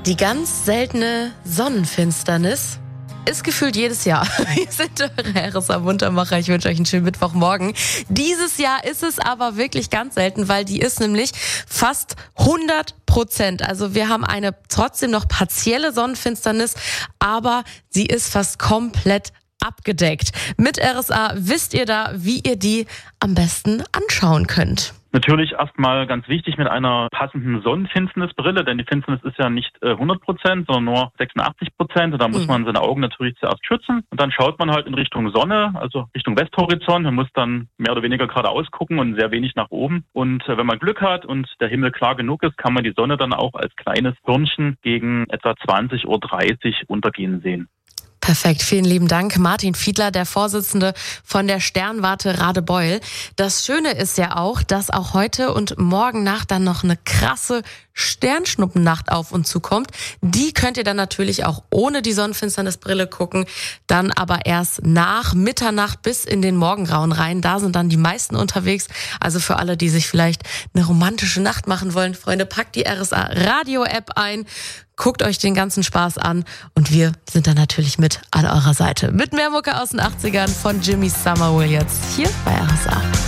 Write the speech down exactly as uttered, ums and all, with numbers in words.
Die ganz seltene Sonnenfinsternis ist gefühlt jedes Jahr. Wir sind eure R S A-Muntermacher. Ich wünsche euch einen schönen Mittwochmorgen. Dieses Jahr ist es aber wirklich ganz selten, weil die ist nämlich fast hundert Prozent. Also wir haben eine trotzdem noch partielle Sonnenfinsternis, aber sie ist fast komplett abgedeckt. Mit R S A wisst ihr da, wie ihr die am besten anschauen könnt. Natürlich erstmal ganz wichtig mit einer passenden Sonnenfinsternisbrille, denn die Finsternis ist ja nicht äh, hundert Prozent, sondern nur sechsundachtzig Prozent. Und da muss man seine Augen natürlich zuerst schützen. Und dann schaut man halt in Richtung Sonne, also Richtung Westhorizont. Man muss dann mehr oder weniger geradeaus gucken und sehr wenig nach oben. Und äh, wenn man Glück hat und der Himmel klar genug ist, kann man die Sonne dann auch als kleines Birnchen gegen etwa zwanzig Uhr dreißig untergehen sehen. Perfekt, vielen lieben Dank. Martin Fiedler, der Vorsitzende von der Sternwarte Radebeul. Das Schöne ist ja auch, dass auch heute und morgen Nacht dann noch eine krasse Sternschnuppennacht auf uns zukommt. Die könnt ihr dann natürlich auch ohne die Sonnenfinsternisbrille gucken, dann aber erst nach Mitternacht bis in den Morgengrauen rein. Da sind dann die meisten unterwegs. Also für alle, die sich vielleicht eine romantische Nacht machen wollen, Freunde, packt die R S A Radio App ein. Guckt euch den ganzen Spaß an und wir sind dann natürlich mit an eurer Seite. Mit mehr Mucke aus den achtzigern von Jimmy Somerville jetzt hier bei R S A.